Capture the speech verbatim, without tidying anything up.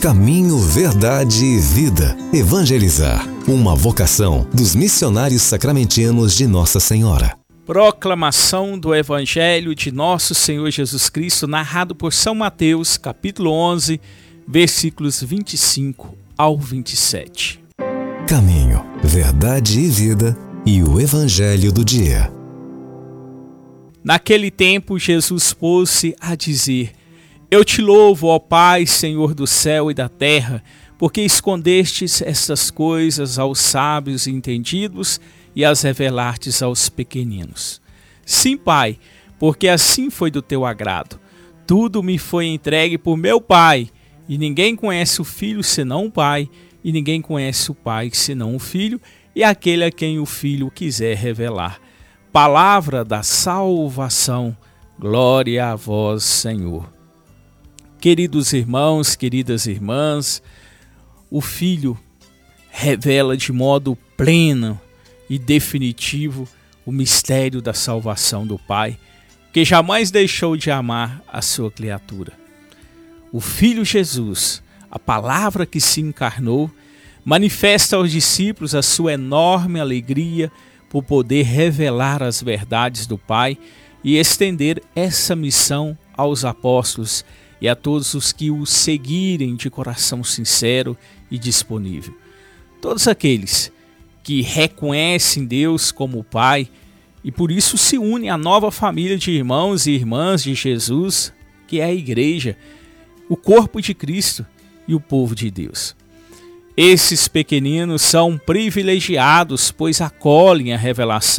Caminho, verdade e vida. Evangelizar. Uma vocação dos missionários sacramentinos de Nossa Senhora. Proclamação do Evangelho de Nosso Senhor Jesus Cristo, narrado por São Mateus, capítulo onze, versículos vinte e cinco ao vinte e sete. Caminho, verdade e vida e o Evangelho do dia. Naquele tempo, Jesus pôs-se a dizer: Eu te louvo, ó Pai, Senhor do céu e da terra, porque escondestes estas coisas aos sábios e entendidos e as revelastes aos pequeninos. Sim, Pai, porque assim foi do teu agrado. Tudo me foi entregue por meu Pai, e ninguém conhece o Filho senão o Pai, e ninguém conhece o Pai senão o Filho, e aquele a quem o Filho quiser revelar. Palavra da salvação, glória a vós, Senhor. Queridos irmãos, queridas irmãs, o Filho revela de modo pleno e definitivo o mistério da salvação do Pai, que jamais deixou de amar a sua criatura. O Filho Jesus, a palavra que se encarnou, manifesta aos discípulos a sua enorme alegria por poder revelar as verdades do Pai e estender essa missão aos apóstolos e a todos os que o seguirem de coração sincero e disponível. Todos aqueles que reconhecem Deus como Pai e por isso se unem à nova família de irmãos e irmãs de Jesus, que é a Igreja, o corpo de Cristo e o povo de Deus. Esses pequeninos são privilegiados, pois acolhem a revelação